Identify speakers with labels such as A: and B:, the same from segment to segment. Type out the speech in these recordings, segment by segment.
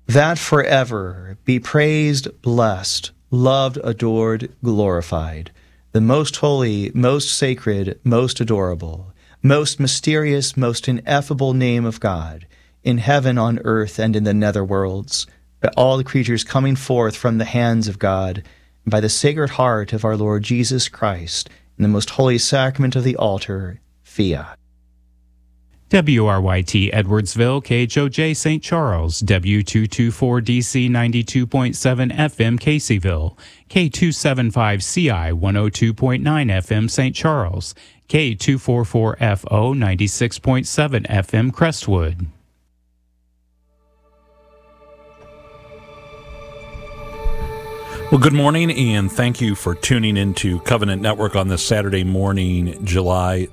A: that forever be praised, blessed, loved, adored, glorified, the most holy, most sacred, most adorable, most mysterious, most ineffable name of God, in heaven, on earth, and in the nether worlds, by all the creatures coming forth from the hands of God, and by the Sacred Heart of our Lord Jesus Christ, in the most holy sacrament of the altar, fiat.
B: WRYT Edwardsville, KHOJ St. Charles, W224DC 92.7 FM Caseyville, K275CI 102.9 FM St. Charles, K244FO 96.7 FM Crestwood.
C: Well, good morning, and thank you for tuning into Covenant Network on this Saturday morning, July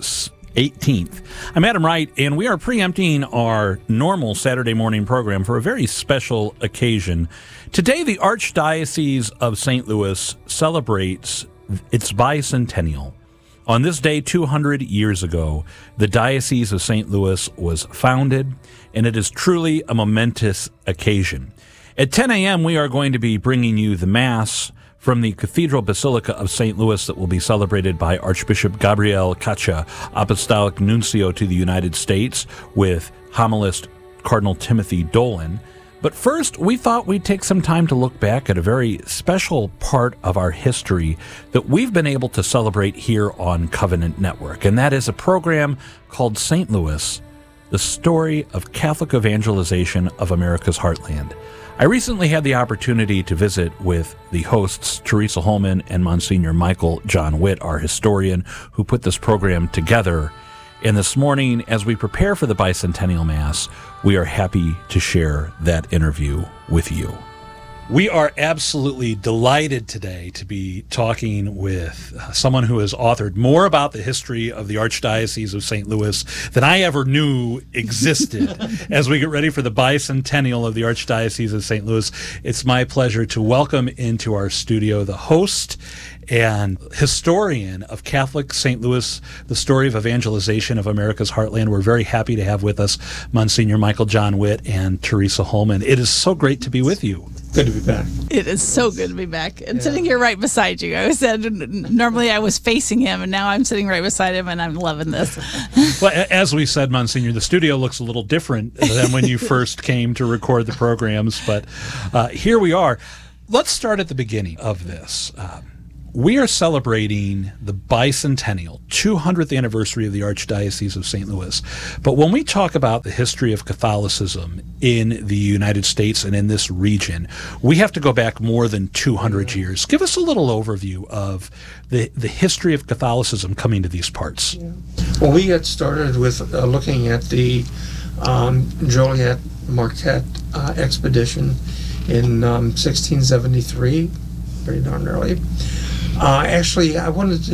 C: 18th. I'm Adam Wright, and we are preempting our normal Saturday morning program for a very special occasion. Today, the Archdiocese of St. Louis celebrates its bicentennial. On this day, 200 years ago, the Diocese of St. Louis was founded, and it is truly a momentous occasion. At 10 a.m., we are going to be bringing you the Mass from the Cathedral Basilica of St. Louis that will be celebrated by Archbishop Gabriel Cacha, Apostolic Nuncio to the United States, with homilist Cardinal Timothy Dolan. But first, we thought we'd take some time to look back at a very special part of our history that we've been able to celebrate here on Covenant Network, and that is a program called St. Louis, the story of Catholic evangelization of America's heartland. I recently had the opportunity to visit with the hosts, Teresa Holman and Monsignor Michael John Witt, our historian, who put this program together. And this morning, as we prepare for the Bicentennial Mass, we are happy to share that interview with you. We are absolutely delighted today to be talking with someone who has authored more about the history of the Archdiocese of St. Louis than I ever knew existed. As we get ready for the bicentennial of the Archdiocese of St. Louis, it's my pleasure to welcome into our studio the host and historian of Catholic St. Louis, the story of evangelization of America's heartland. We're very happy to have with us Monsignor Michael John Witt and Teresa Holman. It is so great to be with you.
D: Good to be back.
E: It is so good to be back. And sitting here right beside you. I said normally I was facing him, and now I'm sitting right beside him, and I'm loving this.
C: Well, as we said, Monsignor, the studio looks a little different than when you first came to record the programs, but here we are. Let's start at the beginning of this. We are celebrating the bicentennial, 200th anniversary of the Archdiocese of St. Louis. But when we talk about the history of Catholicism in the United States and in this region, we have to go back more than 200 years. Give us a little overview of the history of Catholicism coming to these parts.
D: Yeah. Well, we got started with looking at the Joliet Marquette expedition in 1673, pretty darn early. Actually, I wanted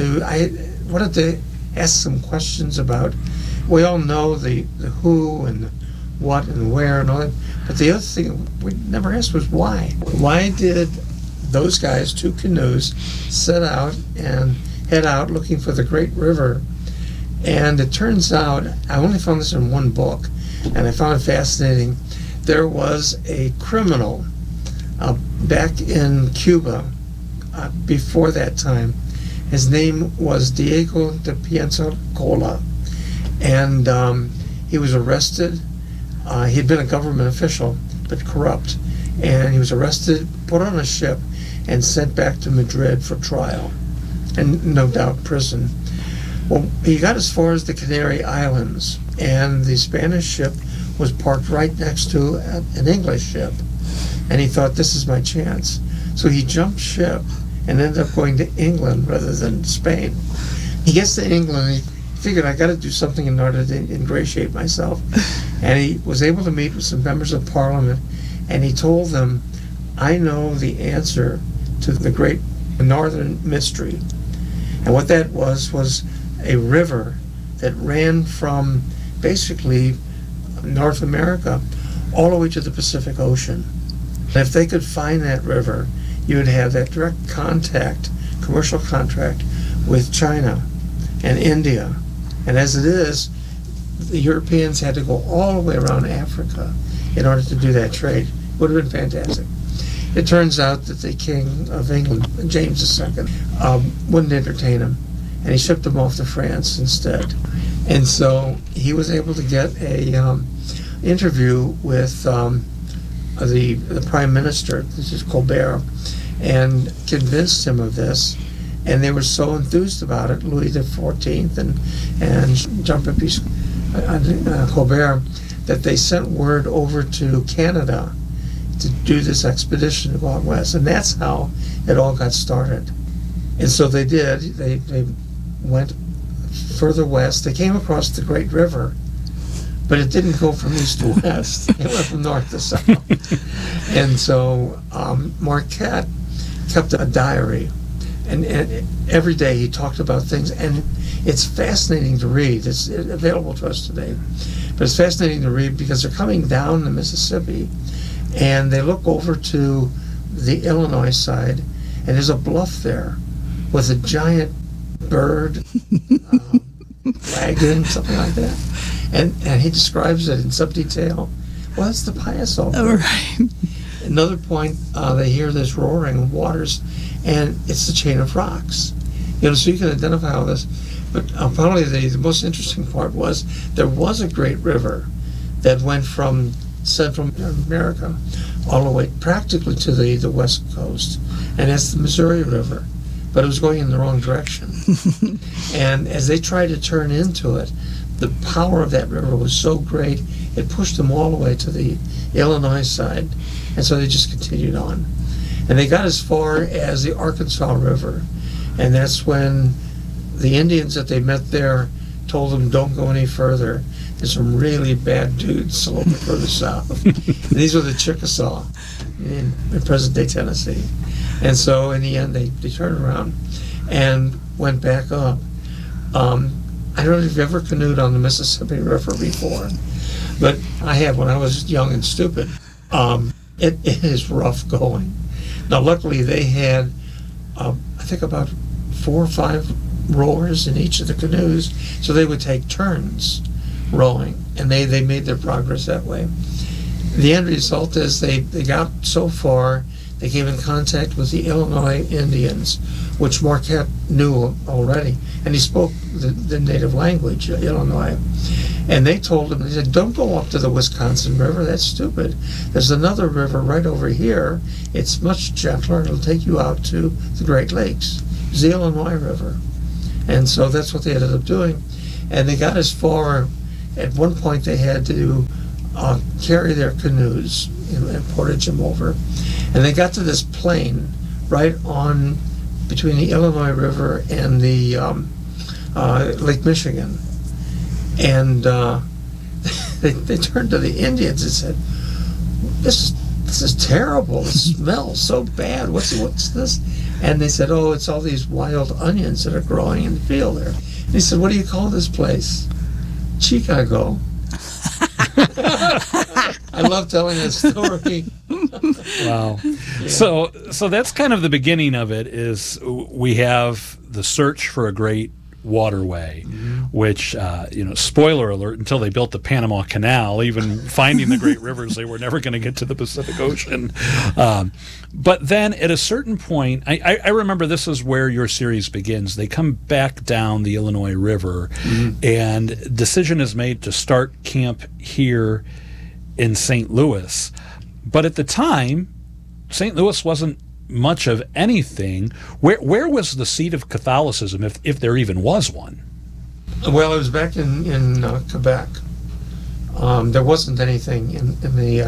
D: to ask some questions about. We all know the who and the what and where and all that, but the other thing we never asked was why. Why did those guys, two canoes, set out and head out looking for the Great River? And it turns out, I only found this in one book, and I found it fascinating. There was a criminal back in Cuba. Before that time, his name was Diego de Pensacola, and he was arrested. He'd been a government official, but corrupt, and he was arrested, put on a ship, and sent back to Madrid for trial, and no doubt prison. Well, he got as far as the Canary Islands, and the Spanish ship was parked right next to an English ship, and he thought, this is my chance. So he jumped ship and ended up going to England rather than Spain. He gets to England and he figured, I got to do something in order to ingratiate myself. And he was able to meet with some members of Parliament, and he told them, I know the answer to the great Northern Mystery. And what that was a river that ran from basically North America all the way to the Pacific Ocean. And if they could find that river, you would have that direct contact, commercial contract with China and India. And as it is, the Europeans had to go all the way around Africa in order to do that trade. Would have been fantastic. It turns out that the King of England, James II, wouldn't entertain him, and he shipped him off to France instead. And so he was able to get a interview with the Prime Minister, this is Colbert, and convinced him of this. And they were so enthused about it, Louis XIV and Jean-Baptiste Colbert, that they sent word over to Canada to do this expedition to go out west. And that's how it all got started. And so they did. They went further west. They came across the Great River, but it didn't go from east to west. It went from north to south. And so Marquette kept a diary. And every day he talked about things, and it's fascinating to read. It's available to us today. But it's fascinating to read because they're coming down the Mississippi, and they look over to the Illinois side, and there's a bluff there with a giant bird, wagon, something like that. And he describes it in some detail. Well, that's the Piasaw bird.
E: Right.
D: Another point, they hear this roaring of waters, and it's the chain of rocks. So you can identify all this. But probably the most interesting part was there was a great river that went from Central America all the way practically to the west coast, and that's the Missouri River. But it was going in the wrong direction. And as they tried to turn into it, the power of that river was so great, it pushed them all the way to the Illinois side. And so they just continued on. And they got as far as the Arkansas River. And that's when the Indians that they met there told them, don't go any further. There's some really bad dudes a little bit further south. And these were the Chickasaw in present-day Tennessee. And so in the end, they turned around and went back up. I don't know if you've ever canoed on the Mississippi River before, but I have when I was young and stupid. It is rough going. Now, luckily, they had, I think, about 4 or 5 rowers in each of the canoes, so they would take turns rowing, and they made their progress that way. The end result is they got so far, they came in contact with the Illinois Indians, which Marquette knew already, and he spoke the native language, Illinois. And they told him, they said, don't go up to the Wisconsin River, that's stupid. There's another river right over here. It's much gentler, it'll take you out to the Great Lakes. It's the Illinois River. And so that's what they ended up doing. And they got as far, at one point they had to carry their canoes and portage them over. And they got to this plain right on between the Illinois River and the Lake Michigan. And they turned to the Indians and said, this is terrible. It smells so bad. What's this? And they said, oh, it's all these wild onions that are growing in the field there. And he said, what do you call this place? Chicago. I love telling this story.
C: Wow. Yeah. So that's kind of the beginning of it. Is we have the search for a great waterway, which spoiler alert, until they built the Panama Canal, even finding the great rivers, they were never going to get to the Pacific Ocean. But then at a certain point, I remember this is where your series begins. They come back down the Illinois River, and decision is made to start camp here in St. Louis. But at the time, St. Louis wasn't much of anything. Where was the seat of Catholicism, if there even was one?
D: Well, it was back in Quebec. There wasn't anything in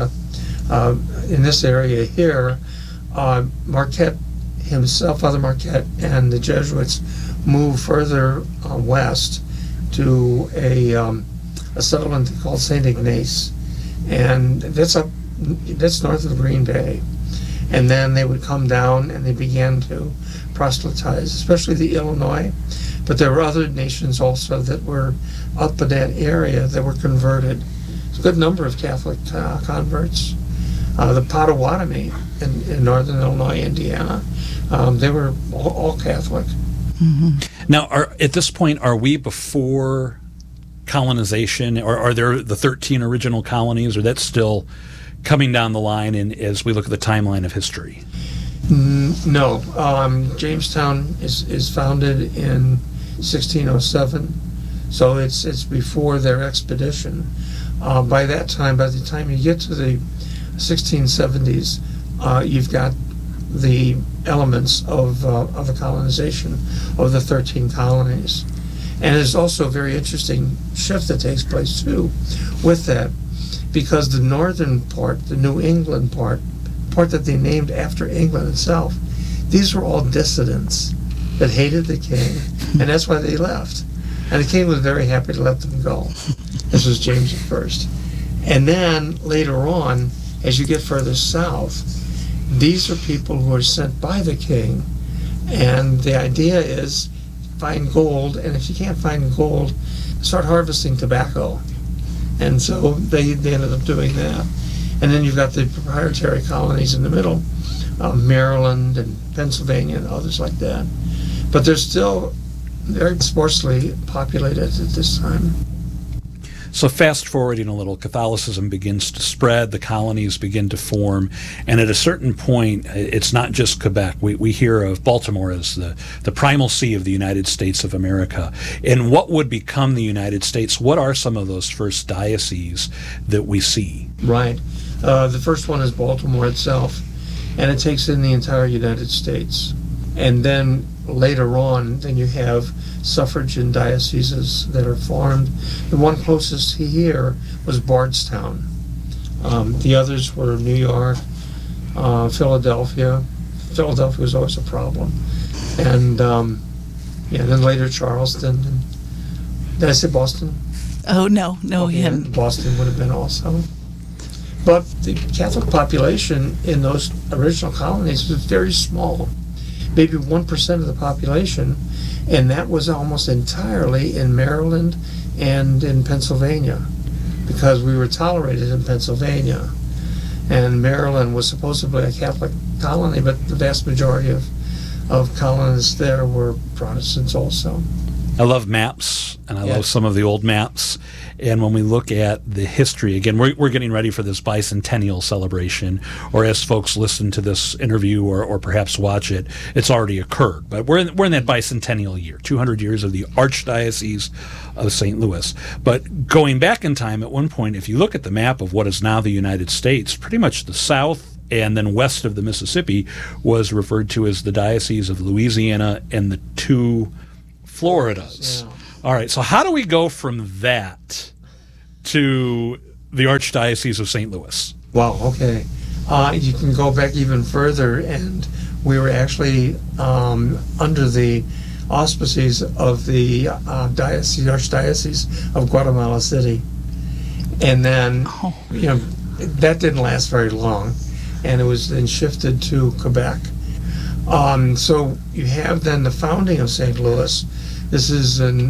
D: this area here. Marquette himself, Father Marquette, and the Jesuits moved further west to a settlement called Saint Ignace, and that's north of Green Bay. And then they would come down and they began to proselytize, especially the Illinois. But there were other nations also that were up in that area that were converted. There's a good number of Catholic converts. The Potawatomi in northern Illinois, Indiana, they were all Catholic.
C: Mm-hmm. Now, at this point, are we before colonization, or are there the 13 original colonies, or that's still coming down the line in, as we look at the timeline of history?
D: No. Jamestown is founded in 1607, so it's before their expedition. By the time you get to the 1670s, you've got the elements of the colonization of the 13 colonies. And there's also a very interesting shift that takes place too with that, because the northern part, the New England part that they named after England itself, these were all dissidents that hated the king, and that's why they left. And the king was very happy to let them go. This was James I. And then later on, as you get further south, these are people who are sent by the king, and the idea is find gold, and if you can't find gold, start harvesting tobacco. And so they ended up doing that. And then you've got the proprietary colonies in the middle, Maryland and Pennsylvania and others like that. But they're still very sparsely populated at this time.
C: So fast forwarding a little, Catholicism begins to spread, the colonies begin to form, and at a certain point, it's not just Quebec. We hear of Baltimore as the primal see of the United States of America. And what would become the United States? What are some of those first dioceses that we see?
D: Right. The first one is Baltimore itself, and it takes in the entire United States. And then later on, then you have suffragan dioceses that are formed. The one closest here was Bardstown. The others were New York, Philadelphia. Philadelphia was always a problem. And then later Charleston. Did I say Boston?
E: Oh, no,
D: Okay,
E: you haven't.
D: Boston would have been also. But the Catholic population in those original colonies was very small, maybe 1% of the population, and that was almost entirely in Maryland and in Pennsylvania, because we were tolerated in Pennsylvania. And Maryland was supposedly a Catholic colony, but the vast majority of colonists there were Protestants also.
C: I love maps, and I love some of the old maps. And when we look at the history, again, we're getting ready for this bicentennial celebration, or as folks listen to this interview or perhaps watch it, it's already occurred. But we're in that bicentennial year, 200 years of the Archdiocese of St. Louis. But going back in time, at one point, if you look at the map of what is now the United States, pretty much the south and then west of the Mississippi was referred to as the Diocese of Louisiana and the two Floridas.
D: Yeah.
C: All right, so how do we go from that to the Archdiocese of St. Louis?
D: Wow, okay. You can go back even further, and we were actually under the auspices of the Archdiocese of Guatemala City. And then, that didn't last very long, and it was then shifted to Quebec. So you have then the founding of St. Louis. This is in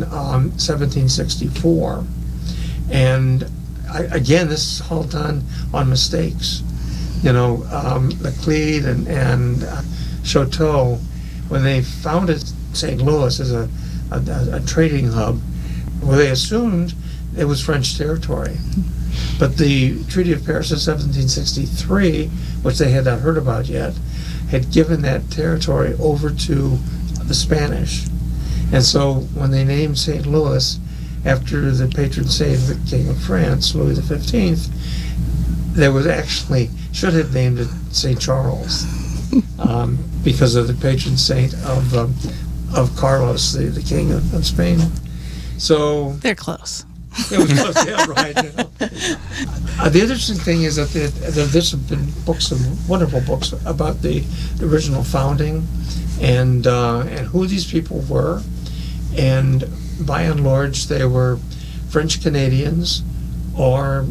D: 1764. And again, this is all done on mistakes. Laclede and Choteau, when they founded St. Louis as a trading hub, well, they assumed it was French territory. But the Treaty of Paris of 1763, which they had not heard about yet, had given that territory over to the Spanish. And so when they named St. Louis after the patron saint of the King of France, Louis XV, they was actually should have named it St. Charles because of the patron saint of Carlos, the King of Spain. So
E: They're close.
D: it was close, yeah, right. The interesting thing is that there's been books, some wonderful books about the original founding and who these people were. And by and large, they were French Canadians, or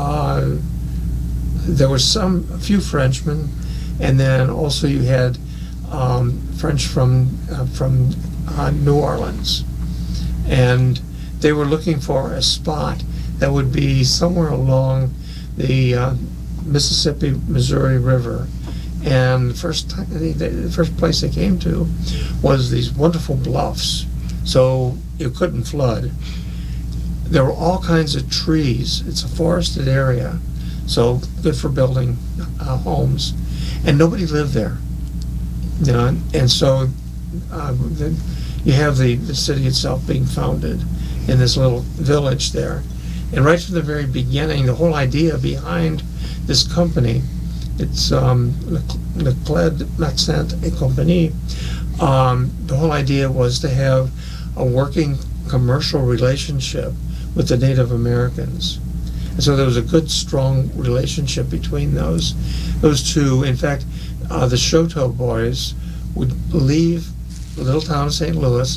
D: there were a few Frenchmen, and then also you had French from New Orleans, and they were looking for a spot that would be somewhere along the Mississippi-Missouri River. And the first place they came to was these wonderful bluffs, so you couldn't flood. There were all kinds of trees. It's a forested area, so good for building homes. And nobody lived there, you know, and so you have the city itself being founded in this little village there. And right from the very beginning, the whole idea behind this company, it's Leclerc Accent et Compagnie, the whole idea was to have a working commercial relationship with the Native Americans. And so there was a good, strong relationship between those two. In fact, the Choteau boys would leave the little town of St. Louis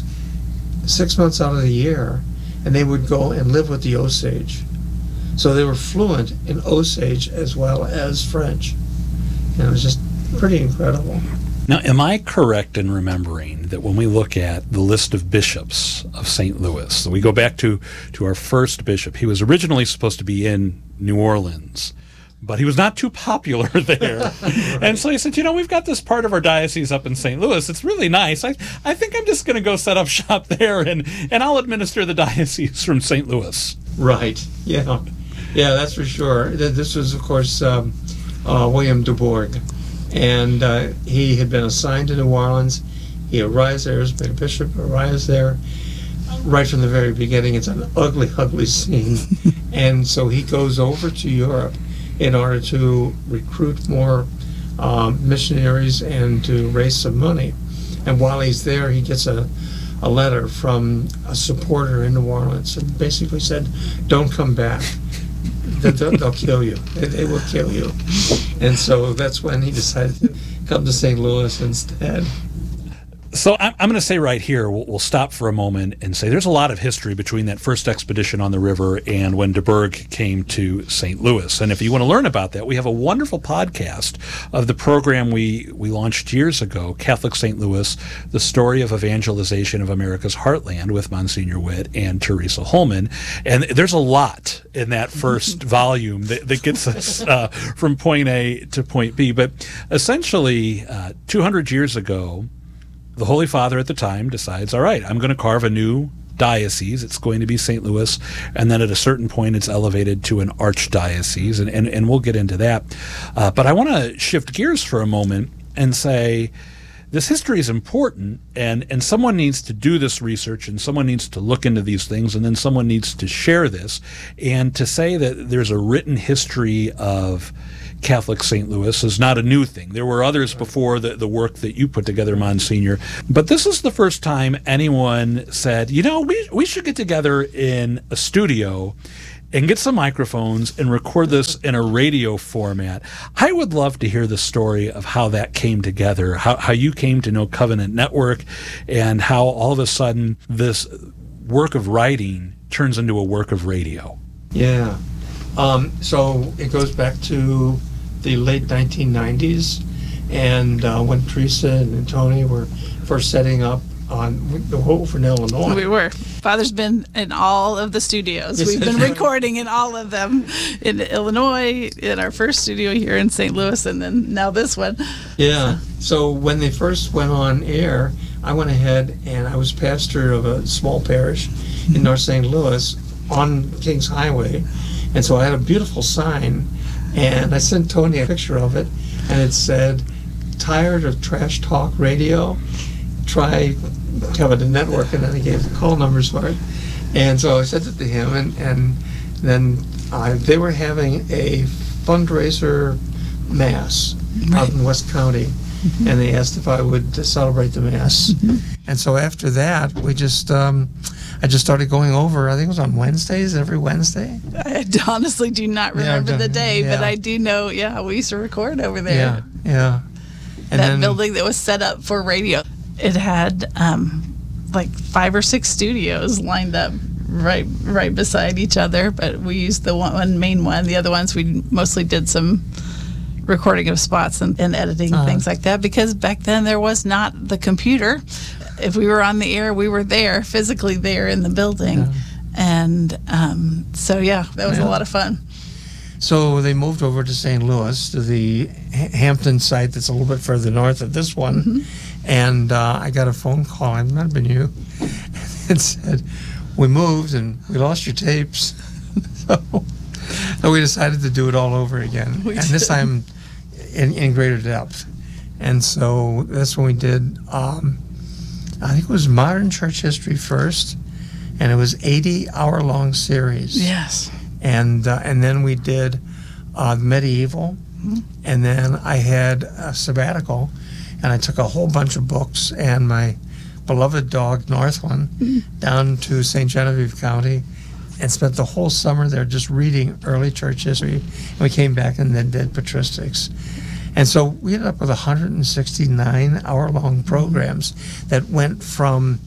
D: 6 months out of the year, and they would go and live with the Osage. So they were fluent in Osage as well as French. And it was just pretty incredible.
C: Now, am I correct in remembering that when we look at the list of bishops of St. Louis, so we go back to our first bishop, he was originally supposed to be in New Orleans, but he was not too popular there. Right. And so he said, you know, we've got this part of our diocese up in St. Louis. It's really nice. I think I'm just going to go set up shop there, and I'll administer the diocese from St. Louis.
D: Right. Yeah. Yeah, that's for sure. This was, of course, William Dubourg. And he had been assigned to New Orleans. He arrives there, has been a bishop, arrives there. Right from the very beginning, it's an ugly, ugly scene. And so he goes over to Europe in order to recruit more missionaries and to raise some money. And while he's there, he gets a letter from a supporter in New Orleans and basically said, don't come back. They'll kill you. They will kill you. And so that's when he decided to come to St. Louis instead.
C: So I'm going to say right here, we'll stop for a moment and say there's a lot of history between that first expedition on the river and when Dubourg came to St. Louis. And if you want to learn about that, we have a wonderful podcast of the program we launched years ago, Catholic St. Louis, the story of evangelization of America's heartland with Monsignor Witt and Teresa Holman. And there's a lot in that first volume that gets us from point A to point B. But essentially, 200 years ago, the Holy Father at the time decides, all right, I'm going to carve a new diocese. It's going to be St. Louis. And then at a certain point, it's elevated to an archdiocese. And we'll get into that. But I want to shift gears for a moment and say this history is important. And someone needs to do this research, and someone needs to look into these things, and then someone needs to share this. And to say that there's a written history of Catholic St. Louis is not a new thing. There were others before the work that you put together, Monsignor. But this is the first time anyone said, you know, we should get together in a studio and get some microphones and record this in a radio format. I would love to hear the story of how that came together, how you came to know Covenant Network, and how all of a sudden this work of writing turns into a work of radio.
D: Yeah. So it goes back to the late 1990s, and when Teresa and Tony were first setting up on the Wolf in Illinois.
E: We were. Father's been in all of the studios. We've been recording in all of them in Illinois, in our first studio here in St. Louis, and then now this one.
D: Yeah. So when they first went on air, I went ahead and I was pastor of a small parish in North St. Louis on Kings Highway. And so I had a beautiful sign, and I sent Tony a picture of it, and it said, "Tired of trash talk radio? Try Covenant Network," and then he gave the call numbers for it. And so I sent it to him, and then they were having a fundraiser mass out in West County, and they asked if I would celebrate the mass. And so after that, we just I just started going over, I think it was on Wednesdays, every Wednesday.
E: I honestly do not remember the day, but I do know, we used to record over there.
D: Yeah. And
E: that building that was set up for radio. It had like 5 or 6 studios lined up right beside each other, but we used the one main one. The other ones we mostly did some recording of spots and editing, things like that, because back then there was not the computer. If we were on the air, we were there, physically there in the building. Yeah. And that was a lot of fun.
D: So they moved over to St. Louis, to the Hampton site that's a little bit further north of this one. Mm-hmm. And I got a phone call, it might have been you, it said, "We moved and we lost your tapes." So we decided to do it all over again, and this time in greater depth. And so that's when we did, I think it was Modern Church History first, and it was 80-hour-long series.
E: Yes.
D: And then we did medieval, and then I had a sabbatical, and I took a whole bunch of books and my beloved dog Northland down to St. Genevieve County, and spent the whole summer there just reading early church history. And we came back and then did patristics. And so we ended up with 169 hour-long programs that went from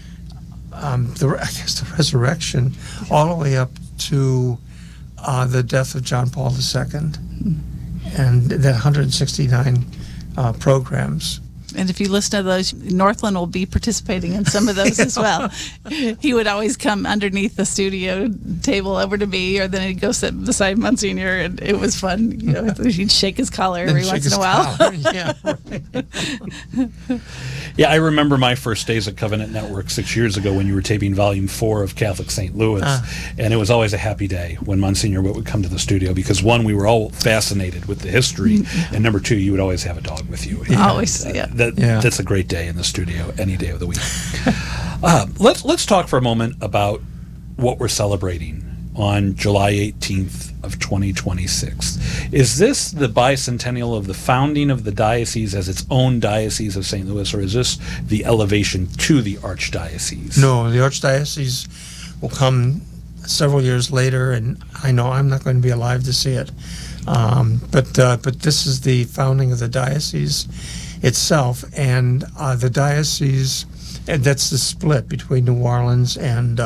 D: the resurrection all the way up to the death of John Paul II, and that 169 programs.
E: And if you listen to those, Northland will be participating in some of those as well. He would always come underneath the studio table over to me, or then he'd go sit beside Monsignor, and it was fun. He'd shake his collar every once in a while.
D: Yeah, right.
C: Yeah, I remember my first days at Covenant Network 6 years ago when you were taping Volume 4 of Catholic St. Louis, and it was always a happy day when Monsignor would come to the studio, because one, we were all fascinated with the history, and number two, you would always have a dog with you.
E: Always, yeah.
C: That's a great day in the studio, any day of the week. Let's talk for a moment about what we're celebrating on July 18th of 2026. Is this the bicentennial of the founding of the diocese as its own Diocese of St. Louis, or is this the elevation to the Archdiocese?
D: No, the Archdiocese will come several years later, and I know I'm not going to be alive to see it. But this is the founding of the diocese itself, and the diocese, and that's the split between New Orleans and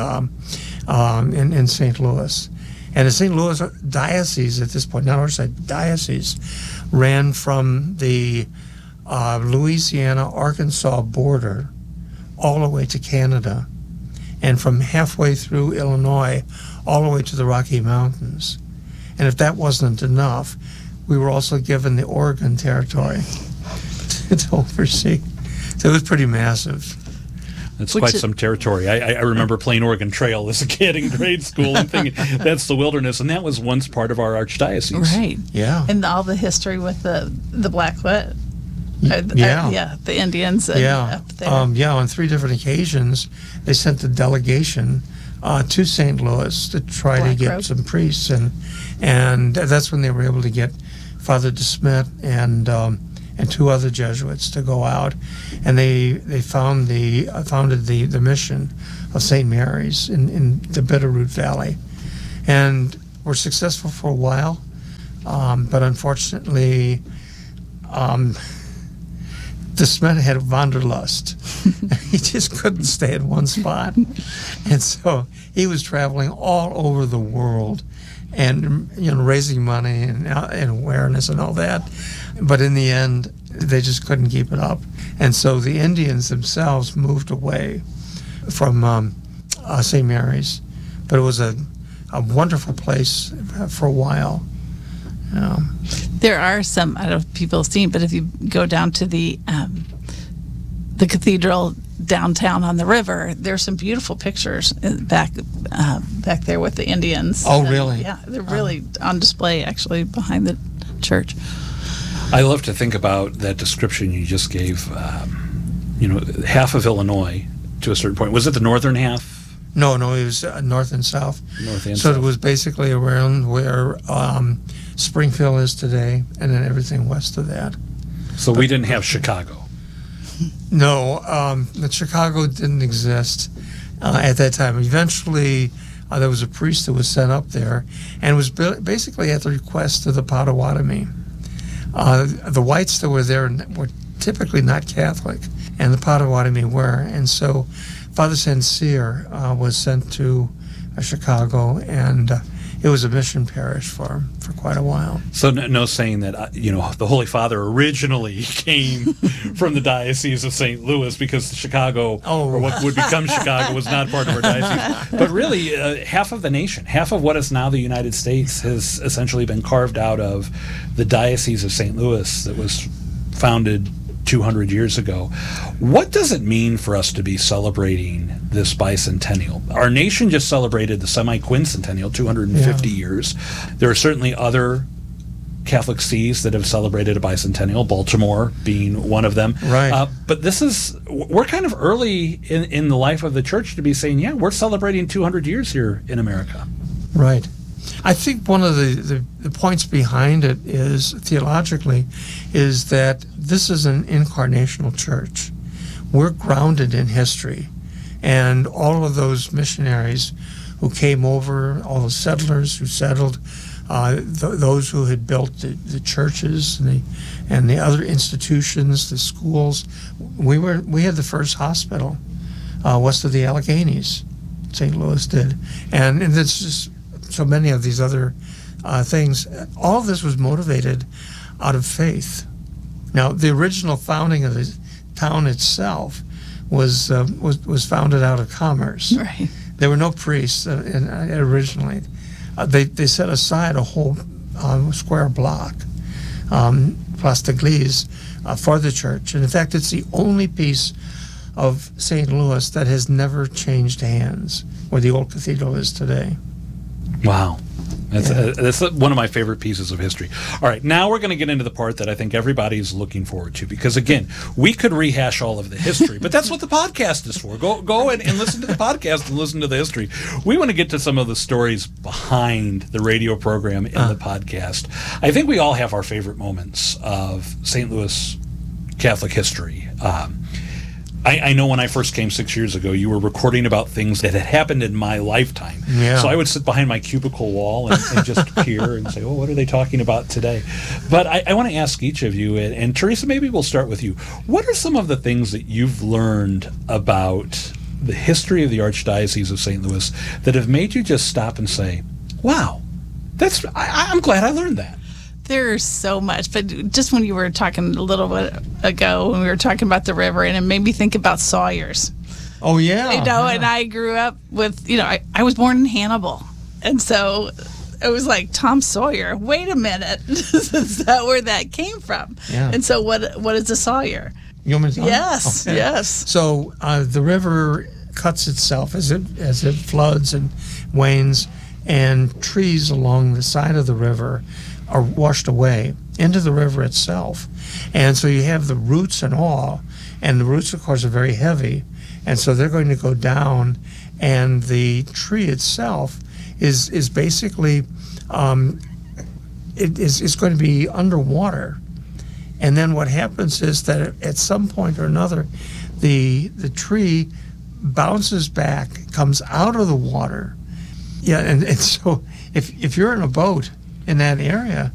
D: St. Louis. And the St. Louis diocese at this point, not Archdiocese, diocese, ran from the Louisiana-Arkansas border all the way to Canada, and from halfway through Illinois all the way to the Rocky Mountains. And if that wasn't enough, we were also given the Oregon Territory to oversee. So it was pretty massive.
C: That's quite some territory. I remember playing Oregon Trail as a kid in grade school and thinking that's the wilderness, and that was once part of our archdiocese.
E: Right.
D: Yeah.
E: And all the history with the Blackfoot. The Indians.
D: Yeah.
E: Up there.
D: On 3 different occasions, they sent a delegation to St. Louis to try to get some priests, and that's when they were able to get Father DeSmet and 2 other Jesuits to go out, and they founded the mission of St. Mary's in the Bitterroot Valley, and were successful for a while, but unfortunately, DeSmet had wanderlust. He just couldn't stay at one spot, and so he was traveling all over the world, and raising money and awareness and all that. But in the end, they just couldn't keep it up. And so the Indians themselves moved away from St. Mary's. But it was a wonderful place for a while.
E: There are some, I don't know if people have seen, but if you go down to the cathedral downtown on the river, there's some beautiful pictures back there with the Indians.
D: Oh, really?
E: Yeah, they're really on display, actually, behind the church.
C: I love to think about that description you just gave. Half of Illinois to a certain point. Was it the northern half?
D: No, it was north and south. So it was basically around where Springfield is today, and then everything west of that.
C: So we didn't have Chicago.
D: No, Chicago didn't exist at that time. Eventually, there was a priest that was sent up there, and it was basically at the request of the Potawatomi. The whites that were there were typically not Catholic, and the Potawatomi were. And so Father Sincere was sent to Chicago, and it was a mission parish for quite a while.
C: So no saying that, the Holy Father originally came from the Diocese of St. Louis, because Chicago, or what would become Chicago, was not part of our diocese. But really, half of the nation, half of what is now the United States, has essentially been carved out of the Diocese of St. Louis that was founded 200 years ago. What does it mean for us to be celebrating this bicentennial? Our nation just celebrated the semi-quincentennial, 250 years. There are certainly other Catholic sees that have celebrated a bicentennial, Baltimore being one of them.
D: Right.
C: But we're kind of early in the life of the church to be saying, yeah, we're celebrating 200 years here in America.
D: Right. I think one of the points behind it is, theologically, is that this is an incarnational church. We're grounded in history. And all of those missionaries who came over, all the settlers who settled, those who had built the churches and the other institutions, the schools. We had the first hospital west of the Alleghenies. St. Louis did, and it's just so many of these other things. All of this was motivated out of faith. Now, the original founding of the town itself was founded out of commerce.
E: Right.
D: There were no priests originally. They set aside a whole square block, Place d'Église, for the church. And in fact, it's the only piece of St. Louis that has never changed hands, where the old cathedral is today.
C: Wow. That's one of my favorite pieces of history. All right, now we're going to get into the part that I think everybody's looking forward to, because, again, we could rehash all of the history, but that's what the podcast is for. Go and listen to the podcast and listen to the history. We want to get to some of the stories behind the radio program in the podcast. I think we all have our favorite moments of St. Louis Catholic history. I know when I first came 6 years ago, you were recording about things that had happened in my lifetime.
D: Yeah.
C: So I would sit behind my cubicle wall and just peer and say, oh, what are they talking about today? But I want to ask each of you, and Teresa, maybe we'll start with you. What are some of the things that you've learned about the history of the Archdiocese of St. Louis that have made you just stop and say, wow, I'm glad I learned that?
E: There's so much, but just when you were talking a little bit ago, when we were talking about the river, and it made me think about Sawyers.
D: Oh, yeah.
E: And I grew up with, I was born in Hannibal. And so it was like, Tom Sawyer, wait a minute. Is that where that came from?
D: Yeah.
E: And so what is a Sawyer?
D: You want me to
E: Yes,
D: okay.
E: yes.
D: So the river cuts itself as it floods and wanes, and trees along the side of the river are washed away into the river itself. And so you have the roots and all, and the roots, of course, are very heavy, and so they're going to go down, and the tree itself is basically it's going to be underwater. And then what happens is that at some point or another, the tree bounces back, comes out of the water. Yeah, and so if you're in a boat in that area,